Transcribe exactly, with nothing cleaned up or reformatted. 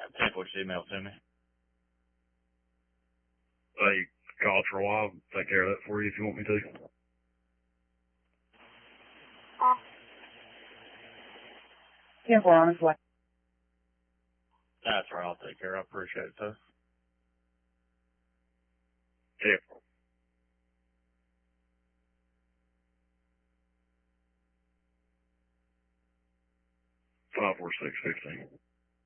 ten four, just email to me. Uh, you called for a while. Take care of that for you if you want me to. ten four on its way. That's right, I'll take care. I appreciate it, though. Yeah. Five four six fifteen.